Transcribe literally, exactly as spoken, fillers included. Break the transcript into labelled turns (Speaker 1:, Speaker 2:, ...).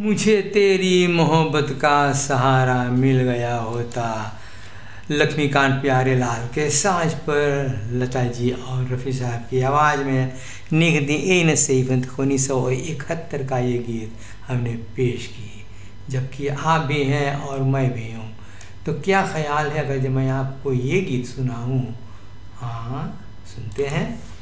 Speaker 1: मुझे तेरी मोहब्बत का सहारा मिल गया होता। लक्ष्मीकांत प्यारेलाल के साज पर लता जी और रफ़ी साहब की आवाज़ में निक दी ए नसीबत उन्नीस सौ इकहत्तर का ये गीत हमने पेश की। जबकि आप भी हैं और मैं भी हूँ, तो क्या ख्याल है अगर जब मैं आपको ये गीत सुनाऊँ? हाँ, सुनते हैं।